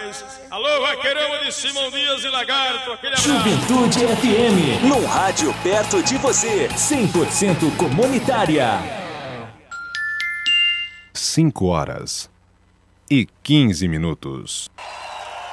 Moraes. Alô, vaqueirão de Simão Dias e Lagarto, aquele abraço. Juventude FM, num rádio perto de você. 100% comunitária. 5 horas e 15 minutos.